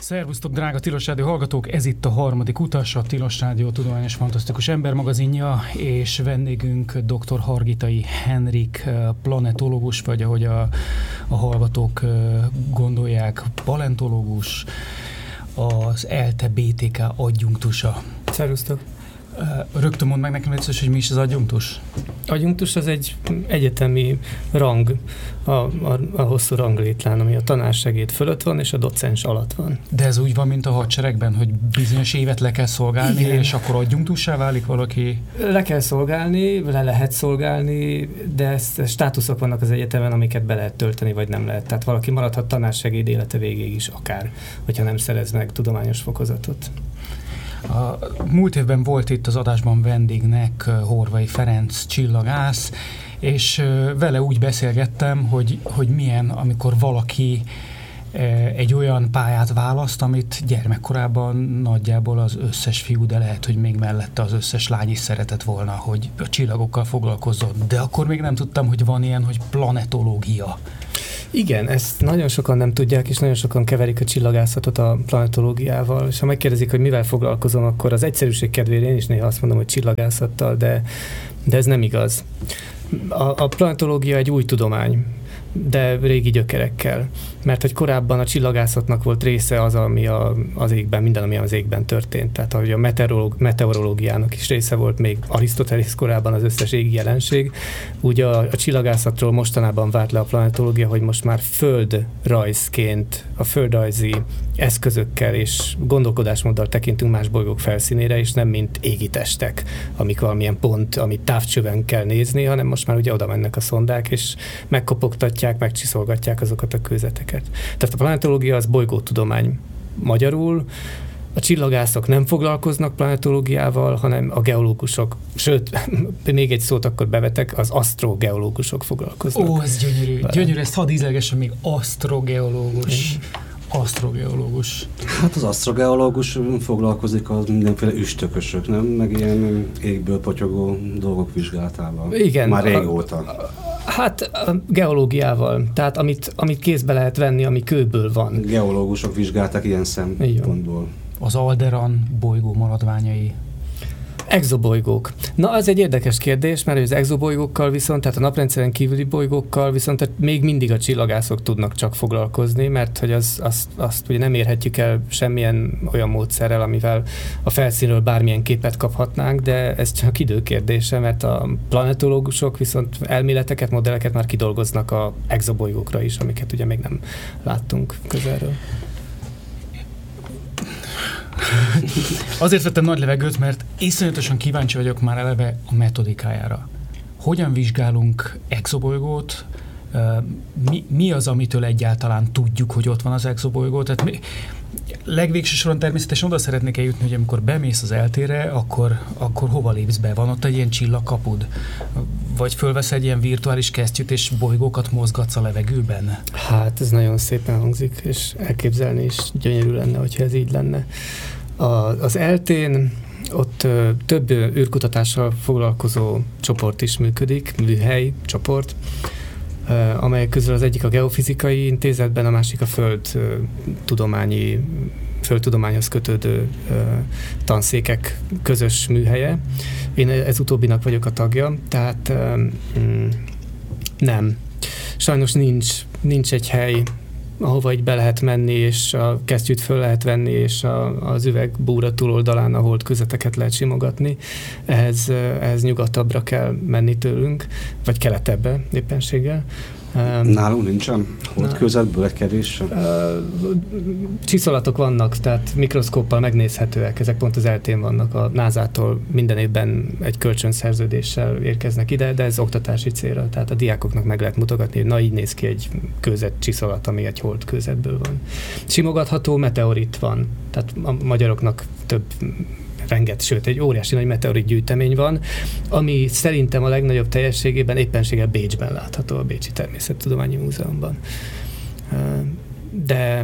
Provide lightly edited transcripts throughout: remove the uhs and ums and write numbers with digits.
Szervusztok, drága Tilos Rádió hallgatók! Ez itt a harmadik utas, a Tilos Rádió tudományos fantasztikus embermagazinja, és vendégünk dr. Hargitai Henrik, planetológus, vagy ahogy a hallgatók gondolják, paleontológus, az ELTE BTK adjunktusa. Szervusztok! Rögtön mondd meg nekem egyszer, hogy mi is az adjunktus? Adjunktus az egy egyetemi rang a hosszú ranglétlán, ami a tanársegéd fölött van, és a docens alatt van. De ez úgy van, mint a hadseregben, hogy bizonyos évet le kell szolgálni, igen, és akkor adjunktussá válik valaki? Le kell szolgálni, le lehet szolgálni, de státuszok vannak az egyetemen, amiket be lehet tölteni, vagy nem lehet. Tehát valaki maradhat tanársegéd élete végéig is akár, hogyha nem szerez meg tudományos fokozatot. A múlt évben volt itt az adásban vendégnek Horvai Ferenc csillagász, és vele úgy beszélgettem, hogy milyen, amikor valaki egy olyan pályát választ, amit gyermekkorában nagyjából az összes fiú, de lehet, hogy még mellette az összes lány is szeretett volna, hogy a csillagokkal foglalkozzon. De akkor még nem tudtam, hogy van ilyen, hogy planetológia. Igen, ezt nagyon sokan nem tudják, és nagyon sokan keverik a csillagászatot a planetológiával, és ha megkérdezik, hogy mivel foglalkozom, akkor az egyszerűség kedvére én is néha azt mondom, hogy csillagászattal, de ez nem igaz. A planetológia egy új tudomány, de régi gyökerekkel. Mert hogy korábban a csillagászatnak volt része az, ami az égben, minden, ami az égben történt. Tehát ahogy a meteorológiának is része volt még Arisztotelész korában az összes égi jelenség, úgy a csillagászatról mostanában vált le a planetológia, hogy most már földrajzként, a földrajzi eszközökkel és gondolkodásmóddal tekintünk más bolygók felszínére, és nem mint égi testek, amik valamilyen pont, amit távcsöven kell nézni, hanem most már ugye oda mennek a szondák, és megkopogtatják, megcsiszolgatják azokat a kőzeteket. Tehát a planetológia az bolygótudomány magyarul, a csillagászok nem foglalkoznak planetológiával, hanem a geológusok, sőt, még egy szót akkor bevetek, az asztrogeológusok foglalkoznak. Ó, ez gyönyörű, gyönyörű, ezt hadd ízelgessem még, asztrogeológus. Asztrogeológus. Hát az asztrogeológus foglalkozik az mindenféle üstökösök, nem? Meg ilyen égből potyogó dolgok vizsgálatával. Igen. Már régóta. Hát a geológiával, tehát amit kézbe lehet venni, ami kőből van. Geológusok vizsgálták ilyen szempontból. Az Alderan bolygó maradványai. Exobolygók. Na, ez egy érdekes kérdés, mert az exobolygókkal viszont, tehát a naprendszeren kívüli bolygókkal viszont még mindig a csillagászok tudnak csak foglalkozni, mert hogy azt ugye nem érhetjük el semmilyen olyan módszerrel, amivel a felszínről bármilyen képet kaphatnánk, de ez csak időkérdése, mert a planetológusok viszont elméleteket, modelleket már kidolgoznak a exobolygókra is, amiket ugye még nem láttunk közelről. Azért vettem nagy levegőt, mert iszonyatosan kíváncsi vagyok már eleve a metodikájára. Hogyan vizsgálunk exobolygót? Mi az, amitől egyáltalán tudjuk, hogy ott van az exobolygó? Tehát legvégső soron természetesen oda szeretnék eljutni, hogy amikor bemész az ELTE-re, akkor hova lépsz be? Van ott egy ilyen csillagkapud? Vagy fölvesz egy ilyen virtuális kesztyűt, és bolygókat mozgatsz a levegőben? Hát ez nagyon szépen hangzik, és elképzelni is gyönyörű lenne, hogyha ez így lenne. Az ELTE-n ott több űrkutatással foglalkozó csoport is működik, műhely csoport, amelyek közül az egyik a Geofizikai Intézetben, a másik a földtudományhoz kötődő tanszékek közös műhelye. Én ez utóbbinak vagyok a tagja, tehát nem. Sajnos nincs egy hely, ahova így be lehet menni, és a kesztyűt föl lehet venni, és az üveg búra túloldalán a holdkőzeteket lehet simogatni. Ehhez nyugatabbra kell menni tőlünk, vagy keletebbre éppenséggel. Nálunk nincsen holdkőzetből egy kevés? Csiszolatok vannak, tehát mikroszkóppal megnézhetőek, ezek pont az ELTE-n vannak, a NASA-tól minden évben egy kölcsönszerződéssel érkeznek ide, de ez oktatási célra, tehát a diákoknak meg lehet mutogatni, hogy na így néz ki egy kőzet csiszolat, ami egy holdkőzetből van. Simogatható meteorit van, tehát a magyaroknak sőt, egy óriási nagy meteorit gyűjtemény van, ami szerintem a legnagyobb teljességében éppenséggel Bécsben látható, a Bécsi Természettudományi Múzeumban. De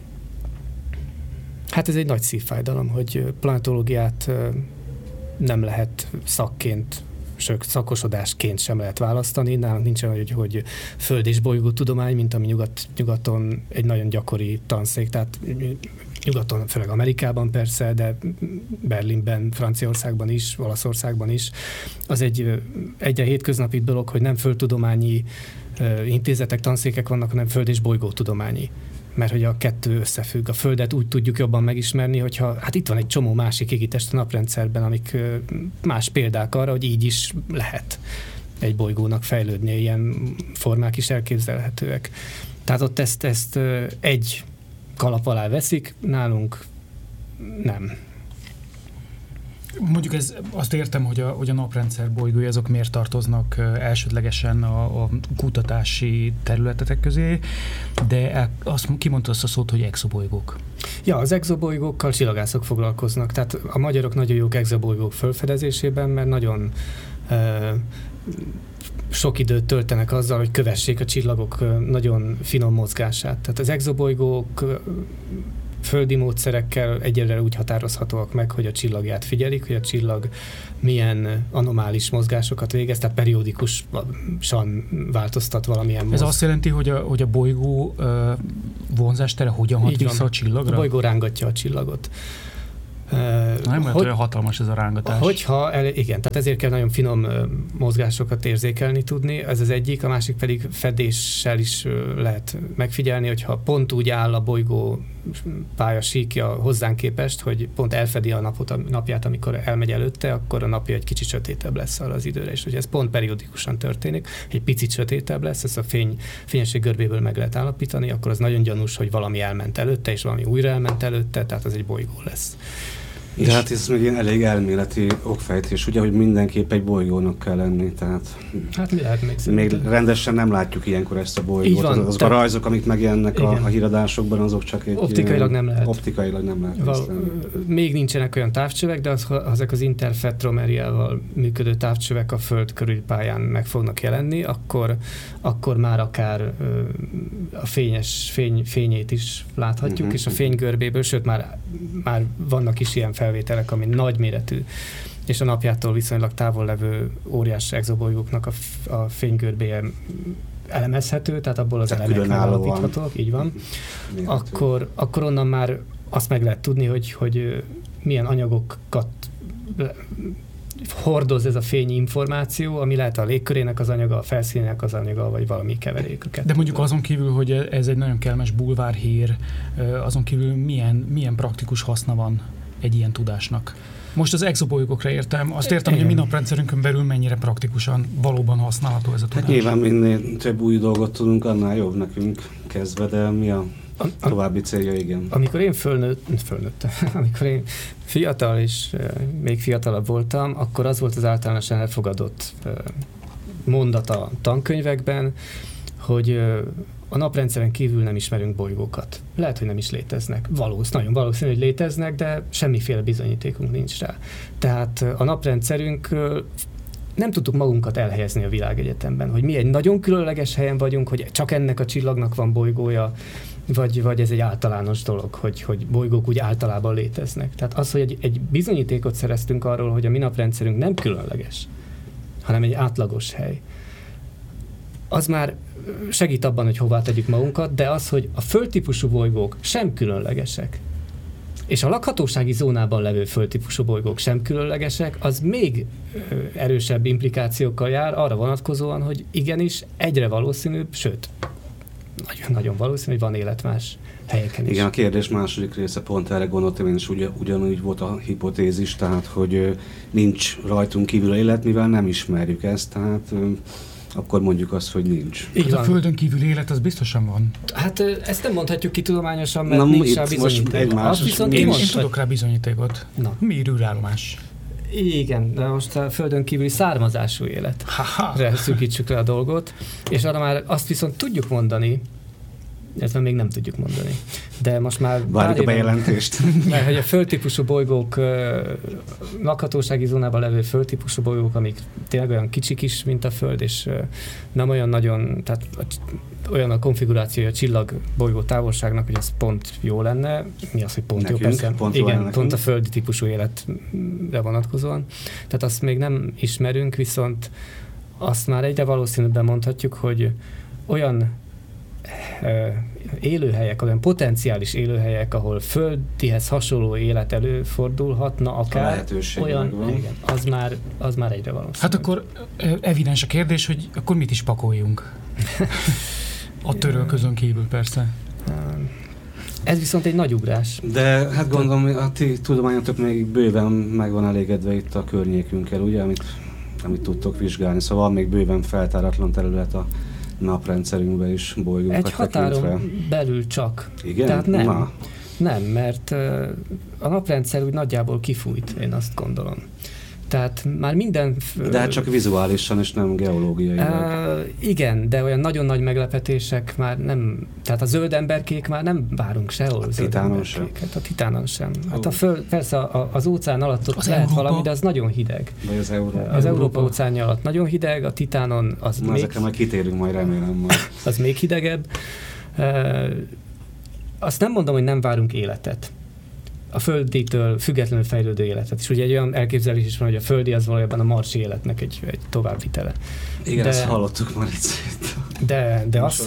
hát ez egy nagy szívfájdalom, hogy planetológiát nem lehet szakként, sőt szakosodásként sem lehet választani. Nálunk nincsen, hogy föld- és bolygótudomány, mint ami nyugaton egy nagyon gyakori tanszék. Tehát nyugaton, főleg Amerikában persze, de Berlinben, Franciaországban is, Olaszországban is. Az egyre hétköznapi dolog, hogy nem földtudományi intézetek, tanszékek vannak, hanem föld- és bolygótudományi. Mert hogy a kettő összefügg. A Földet úgy tudjuk jobban megismerni, hogyha hát itt van egy csomó másik égitest a naprendszerben, amik más példák arra, hogy így is lehet egy bolygónak fejlődni, ilyen formák is elképzelhetőek. Tehát ott ezt egy kalap alá veszik, nálunk nem. Mondjuk azt értem, hogy a naprendszer bolygói azok miért tartoznak elsődlegesen a kutatási területetek közé, de kimondta azt a szót, hogy exobolygók. Ja, az exobolygókkal csillagászok foglalkoznak, tehát a magyarok nagyon jók exobolygók felfedezésében, mert nagyon sok időt töltenek azzal, hogy kövessék a csillagok nagyon finom mozgását. Tehát az exobolygók földi módszerekkel egyelőre úgy határozhatóak meg, hogy a csillagját figyelik, hogy a csillag milyen anomális mozgásokat végez, tehát periódikusan változtat valamilyen Ez azt jelenti, hogy a bolygó vonzástere hogyan hat vissza a csillagra? A bolygó rángatja a csillagot. Nem lehet olyan hatalmas ez a rángatás. Igen, tehát ezért kell nagyon finom mozgásokat érzékelni tudni, ez az egyik, a másik pedig fedéssel is lehet megfigyelni, hogyha pont úgy áll a bolygó pályasíkja hozzánk képest, hogy pont elfedi a napját, amikor elmegy előtte, akkor a napja egy kicsit sötétebb lesz arra az időre, és hogy ez pont periódikusan történik, egy picit sötétebb lesz, ezt a fényesség görbéből meg lehet állapítani, akkor az nagyon gyanús, hogy valami elment előtte, és valami újra elment előtte, tehát az egy bolygó lesz. De hát ez még ilyen elég elméleti okfejtés, ugye, hogy mindenképp egy bolygónak kell lenni, tehát hát mi lehet még rendesen nem látjuk ilyenkor ezt a bolygót. Azok a rajzok, amik megjelennek a híradásokban, azok csak egy... Optikailag nem lehet. Optikailag nem lehet. Még nincsenek olyan távcsövek, de ezek az interferometriával működő távcsövek a Föld körüli pályán meg fognak jelenni, akkor már akár a fényét is láthatjuk, és a fénygörbéből, sőt már vannak is ilyen felvételek, ami nagyméretű, és a napjától viszonylag távol levő óriás exobolygóknak a fénygörbéje elemezhető, tehát abból az elemek megállapíthatók, így van. Akkor onnan már azt meg lehet tudni, hogy milyen anyagokat hordoz ez a fényinformáció, ami lehet a légkörének az anyaga, a felszínének az anyaga, vagy valami keverék. De mondjuk azon kívül, hogy ez egy nagyon kellemes bulvárhír, azon kívül milyen praktikus haszna van egy ilyen tudásnak? Most az exobolygókra értem. Azt értem, hogy a mi naprendszerünkön belül mennyire praktikusan valóban használható ez a tudás. Hát nyilván minél több új dolgot tudunk, annál jobb nekünk kezdve, de mi a további célja, igen. Amikor én fölnőttem, amikor én fiatal és még fiatalabb voltam, akkor az volt az általánosan elfogadott mondat a tankönyvekben, hogy a naprendszeren kívül nem ismerünk bolygókat. Lehet, hogy nem is léteznek. Nagyon valószínű, hogy léteznek, de semmiféle bizonyítékunk nincs rá. Tehát a naprendszerünk nem tudtuk magunkat elhelyezni a világegyetemben, hogy mi egy nagyon különleges helyen vagyunk, hogy csak ennek a csillagnak van bolygója, vagy ez egy általános dolog, hogy bolygók úgy általában léteznek. Tehát az, hogy egy bizonyítékot szereztünk arról, hogy a mi naprendszerünk nem különleges, hanem egy átlagos hely, az már segít abban, hogy hová tegyük magunkat, de az, hogy a földtípusú bolygók sem különlegesek, és a lakhatósági zónában levő földtípusú bolygók sem különlegesek, az még erősebb implikációkkal jár arra vonatkozóan, hogy igenis egyre valószínűbb, sőt, nagyon valószínű, hogy van élet más helyeken is. Igen, a kérdés második része pont erre gondoltam, én is ugyanúgy volt a hipotézis, tehát, hogy nincs rajtunk kívül élet, mivel nem ismerjük ezt, tehát akkor mondjuk azt, hogy nincs. Hát a Földön kívül élet, az biztosan van. Hát ezt nem mondhatjuk ki tudományosan, mert nincs rá bizonyíték. Én tudok rá bizonyítékot. Mi űrállomás? Igen, de most a Földön kívüli származású életre szűkítsük le a dolgot, és arra már azt viszont tudjuk mondani, ezt még nem tudjuk mondani. De most már várjuk a bejelentést. Mert hogy a földtípusú bolygók, lakhatósági zónában levő földtípusú bolygók, amik tényleg olyan kicsik is, mint a Föld, és nem olyan nagyon, tehát olyan a konfigurációja a csillag bolygó távolságnak, hogy az pont jó lenne. Mi az, hogy pont nekünk, jó? Persze. Pont a földi típusú életre vonatkozóan. Tehát azt még nem ismerünk, viszont azt már egyre valószínűbben mondhatjuk, hogy olyan élőhelyek, olyan potenciális élőhelyek, ahol földihez hasonló élet előfordulhatna, akár olyan, igen, az már egyre valószínű. Hát akkor evidens a kérdés, hogy akkor mit is pakoljunk? A törölközön kívül persze. Ez viszont egy nagy ugrás. De hát gondolom, a ti tudományotok még bőven meg van elégedve itt a környékünkkel, ugye, amit tudtok vizsgálni. Szóval van még bőven feltáratlan terület a naprendszerünkben is, bolygókat egy határon tekintve. Belül csak. Igen? Tehát nem, mert a naprendszer úgy nagyjából kifújt, én azt gondolom. Tehát már minden... De hát csak vizuálisan, és nem geológiailag. Igen, de olyan nagyon nagy meglepetések már nem... Tehát a zöld emberkék már nem várunk sehol. A Titánon sem. A Titánon sem. Hát persze az óceán alatt ott lehet Európa? valami, de az nagyon hideg. Vagy az Európa óceánja alatt nagyon hideg, a Titánon az még... Ezekre majd kitérünk, majd remélem majd. Az még hidegebb. Azt nem mondom, hogy nem várunk életet. A földitől függetlenül fejlődő életet. És ugye egy olyan elképzelés is van, hogy a földi az valójában a marsi életnek egy továbbvitele. Igen, ezt hallottuk már itt. De az,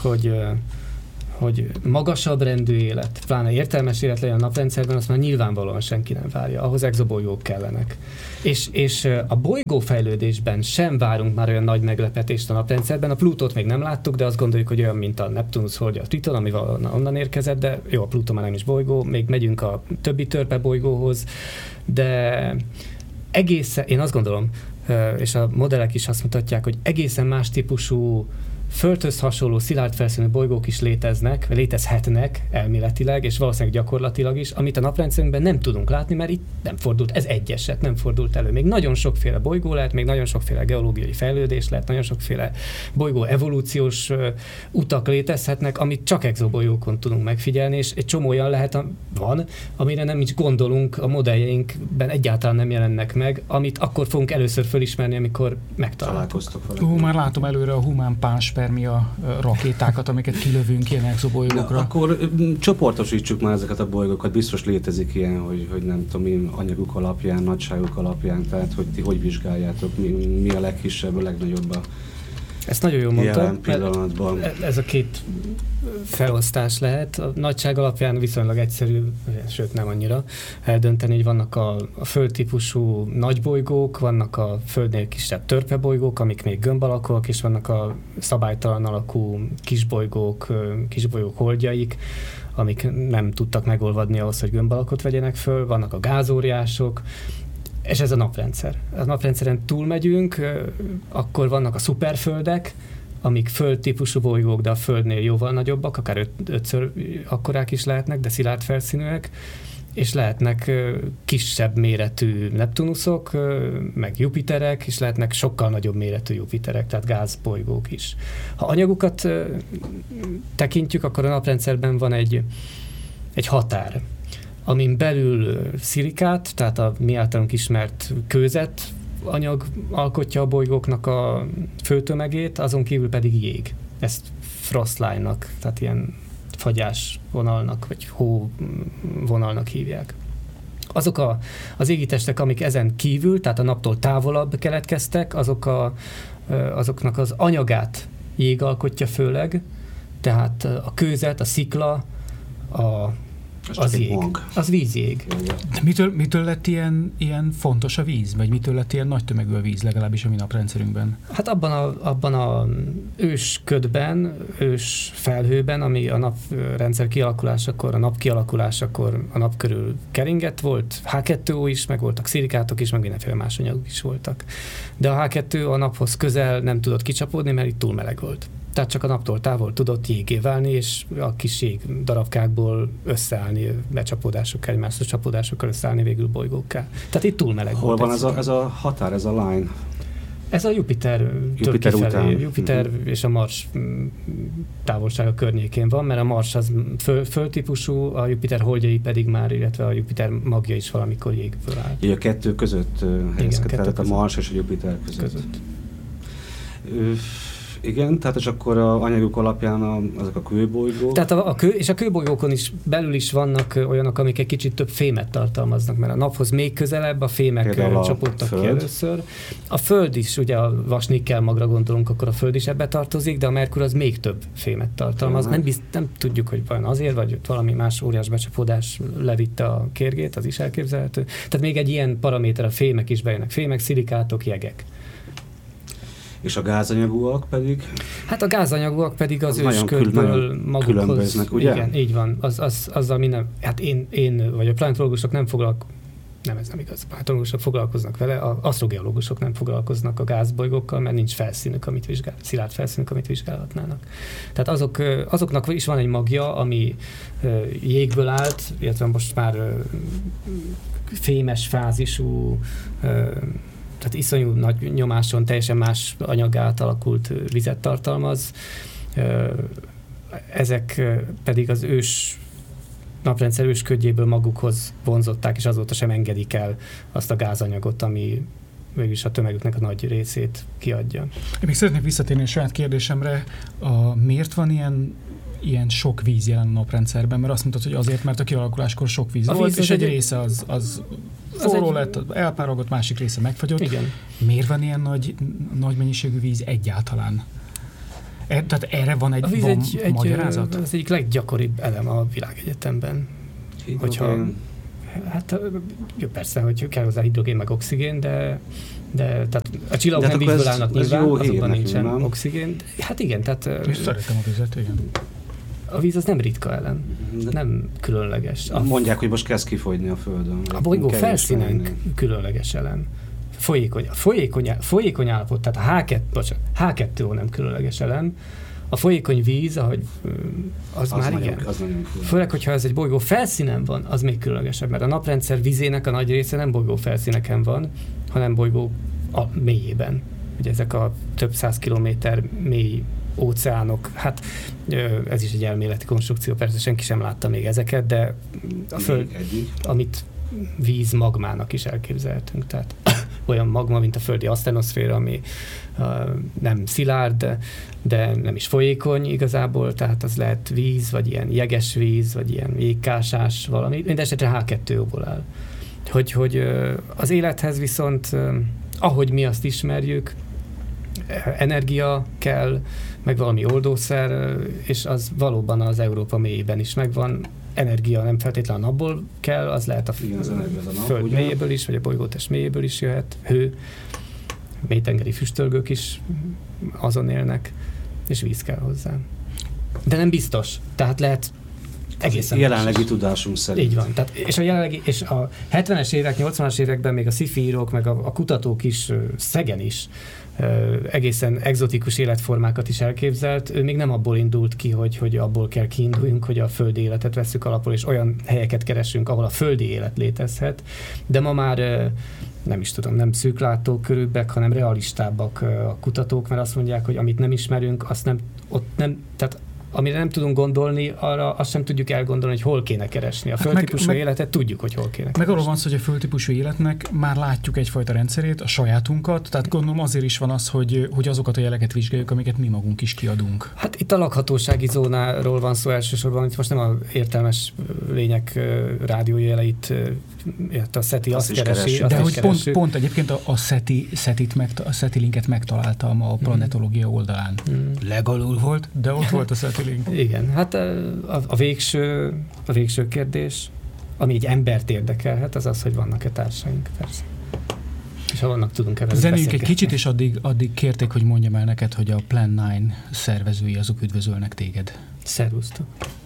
hogy magasabb rendű élet, pláne értelmes élet legyen a naprendszerben, azt már nyilvánvalóan senki nem várja. Ahhoz exobolygók kellenek. És a bolygófejlődésben sem várunk már olyan nagy meglepetést a naprendszerben. A Plutót még nem láttuk, de azt gondoljuk, hogy olyan, mint a Neptunus holdja, a Triton, ami onnan érkezett, de jó, a Plutó már nem is bolygó, még megyünk a többi törpe bolygóhoz, de egészen, én azt gondolom, és a modellek is azt mutatják, hogy egészen más típusú Földhöz hasonló szilárd felszínű bolygók is létezhetnek elméletileg, és valószínűleg gyakorlatilag is, amit a naprendszerünkben nem tudunk látni, mert itt nem fordult, ez egy eset, nem fordult elő. Még nagyon sokféle bolygó lehet, még nagyon sokféle geológiai fejlődés lehet, nagyon sokféle bolygó evolúciós utak létezhetnek, amit csak exobolygókon tudunk megfigyelni, és egy csomó olyan van, amire nem is gondolunk, a modelljeinkben egyáltalán nem jelennek meg, amit akkor fogunk először fölismerni, amikor megtaláltuk. Már látom előre a humán pánspermia rakétákat, amiket kilövünk ilyen exobolygókra. Akkor csoportosítsuk már ezeket a bolygókat. Biztos létezik ilyen, hogy nem tudom, anyaguk alapján, nagyságuk alapján, tehát hogy ti hogy vizsgáljátok, mi a legkisebb, a legnagyobb a ezt nagyon jól mondta. Jelen pillanatban. Ez a két felosztás lehet. A nagyság alapján viszonylag egyszerű, sőt nem annyira eldönteni, hogy vannak a földtípusú nagybolygók, vannak a Földnél kisebb törpebolygók, amik még gömb alakúak, és vannak a szabálytalan alakú kisbolygók holdjaik, amik nem tudtak megolvadni ahhoz, hogy gömb alakot vegyenek föl, vannak a gázóriások, és ez a naprendszer. A naprendszeren túlmegyünk, akkor vannak a szuperföldek, amik földtípusú bolygók, de a Földnél jóval nagyobbak, akár 5-ször akkorák is lehetnek, de szilárd felszínűek, és lehetnek kisebb méretű Neptunuszok, meg Jupiterek, és lehetnek sokkal nagyobb méretű Jupiterek, tehát gázbolygók is. Ha anyagukat tekintjük, akkor a naprendszerben van egy határ, amin belül szilikát, tehát a mi általunk ismert kőzet anyag alkotja a bolygóknak a főtömegét, azon kívül pedig jég. Ezt frostline-nak, tehát ilyen fagyás vonalnak, vagy hóvonalnak hívják. Azok az égitestek, amik ezen kívül, tehát a naptól távolabb keletkeztek, azoknak az anyagát jég alkotja főleg, tehát a kőzet, a szikla, az jég. Az vízjég. Mitől lett ilyen fontos a víz? Vagy mitől lett ilyen nagy tömegű a víz, legalábbis a mi naprendszerünkben? Hát abban a ősködben, ős felhőben, ami a naprendszer kialakulásakor, a nap kialakulásakor a nap körül keringett, volt H2O is, meg voltak szilikátok is, meg mindenféle más anyagok is voltak. De a H2 a naphoz közel nem tudott kicsapódni, mert itt túl meleg volt. Tehát csak a naptól távol tudott jégé válni, és a kis jég darabkákból összeállni, becsapódásokkal, egymásra csapódásokkal összeállni végül bolygókká. Tehát itt túl meleg volt. Hol van ez a határ, ez a line? Ez a Jupiter után. Jupiter és a Mars távolsága környékén van, mert a Mars az földtípusú, a Jupiter holdjai pedig már, illetve a Jupiter magja is valamikor jégből áll. Így a kettő között helyezkedik, tehát a Mars és a Jupiter között. Igen, tehát és akkor a anyaguk alapján azok a kőbolygók. Tehát a kőbolygókon is belül is vannak olyanok, amik egy kicsit több fémet tartalmaznak, mert a naphoz még közelebb a fémek csapódtak ki először. A Föld is, ugye a vas-nikkel magra gondolunk, akkor a Föld is ebbe tartozik, de a Merkur az még több fémet tartalmaz. Nem tudjuk, hogy vajon azért, vagy valami más óriás becsapódás levitte a kérgét, az is elképzelhető. Tehát még egy ilyen paraméter, a fémek is bejönnek. Fémek, szilikátok, jegek. És a gázanyagúak pedig? Hát a gázanyagúak pedig az ősködből magukhoz. Ugye? Igen, így van. Azzal minden, hát én vagy a planetológusok nem ez nem igaz, a planetológusok foglalkoznak vele, az asztrogeológusok nem foglalkoznak a gázbolygókkal, mert nincs felszínük, szilárd felszínük, amit vizsgálhatnának. Tehát azoknak is van egy magja, ami jégből állt, illetve most már fémes fázisú, tehát iszonyú nagy nyomáson teljesen más anyag átalakult vizet tartalmaz. Ezek pedig az naprendszer ősködjéből magukhoz vonzották, és azóta sem engedik el azt a gázanyagot, ami mégis a tömegüknek a nagy részét kiadja. Én még szeretnék visszatérni a saját kérdésemre. Miért van ilyen sok víz jelen a naprendszerben? Mert azt mondtad, hogy azért, mert a kialakuláskor sok víz volt, és egy része az forró lett, elpárolgott, másik része megfagyott. Igen. Miért van ilyen nagy mennyiségű víz egyáltalán? Tehát erre van egy magyarázat? Az egyik leggyakoribb elem a világegyetemben. Hát jó, persze, hogy kell hozzá hidrogén meg oxigén, de tehát a csillagok nem vízből állnak nyilván, azokban nincsen oxigén. Hát igen, tehát... És szeretem a vizet, igen. A víz az nem ritka elem, nem különleges. Mondják, hogy most kezd kifogyni a Földön. A bolygó felszínen különleges elem. Folyékony állapot, tehát a H2O nem különleges elem. A folyékony víz, az már igen. Főleg, hogyha ez egy bolygó felszínen van, az még különlegesebb, mert a naprendszer vízének a nagy része nem bolygó felszíneken van, hanem bolygó a mélyében. Ugye ezek a több 100 kilométer mély óceánok, hát ez is egy elméleti konstrukció, persze senki sem látta még ezeket, de a Föld, amit vízmagmának is elképzelhetünk, tehát olyan magma, mint a földi asztenoszféra, ami nem szilárd, de nem is folyékony igazából, tehát az lehet víz, vagy ilyen jeges víz, vagy ilyen jégkásás valami, mindesetre H2O-ból áll. Hogy az élethez viszont, ahogy mi azt ismerjük, energia kell, meg valami oldószer, és az valóban az Európa mélyében is megvan. Energia nem feltétlenül a napból kell, az lehet a Föld mélyéből is, vagy a bolygótest mélyéből is jöhet, hő, mélytengeri füstölgők is azon élnek, és víz kell hozzá. De nem biztos, tehát lehet egészen jelenlegi más. Tudásunk szerint. Így van. Tehát, és a 70-es évek, 80-as években még a sci-fi írók, meg a kutatók is, Sagan is egészen egzotikus életformákat is elképzelt. Ő még nem abból indult ki, hogy abból kell kiinduljunk, hogy a földi életet vesszük alapul, és olyan helyeket keresünk, ahol a földi élet létezhet. De ma már nem is tudom, nem szűklátókörűbbek, hanem realistábbak a kutatók, mert azt mondják, hogy amit nem ismerünk, azt tehát amire nem tudunk gondolni, arra azt sem tudjuk elgondolni, hogy hol kéne keresni. A földtípusú életet tudjuk, hogy hol kéne keresni. Meg arról van szó, hogy a földtípusú életnek már látjuk egyfajta rendszerét, a sajátunkat, tehát gondolom azért is van az, hogy azokat a jeleket vizsgáljuk, amiket mi magunk is kiadunk. Hát itt a lakhatósági zónáról van szó elsősorban, itt most nem a értelmes lények rádiójeleit, a SETI azt keresi. De hogy pont egyébként a SETI linket megtaláltam a planetológia oldalán. Legalul volt, de ott volt a SETI link. Igen, hát a végső kérdés, ami egy embert érdekelhet, az az, hogy vannak-e társaink, persze. És ha vannak, tudunk-e velük beszélgetni. Zenünk egy kicsit, és addig kérték, hogy mondjam el neked, hogy a Plan 9 szervezői azok üdvözölnek téged. Szervusztok!